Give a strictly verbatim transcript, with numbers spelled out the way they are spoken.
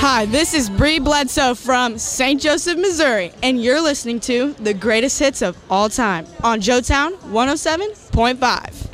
Hi, this is Bree Bledsoe from Saint Joseph, Missouri, and you're listening to the greatest hits of all time on Joetown one oh seven point five.